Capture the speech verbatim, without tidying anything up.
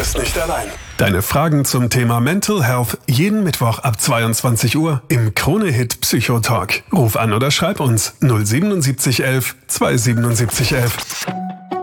bist nicht allein. Deine Fragen zum Thema Mental Health jeden Mittwoch ab zweiundzwanzig Uhr im Krone-Hit Psychotalk. Ruf an oder schreib uns null sieben sieben eins eins zwei sieben sieben eins eins.